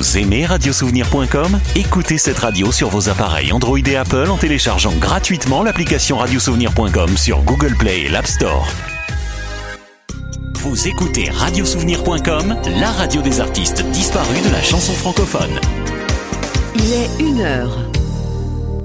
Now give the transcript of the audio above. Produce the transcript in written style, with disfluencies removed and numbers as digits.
Vous aimez radiosouvenir.com ? Écoutez cette radio sur vos appareils Android et Apple en téléchargeant gratuitement l'application radiosouvenir.com sur Google Play et l'App Store. Vous écoutez radiosouvenir.com, la radio des artistes disparus de la chanson francophone. Il est 1h.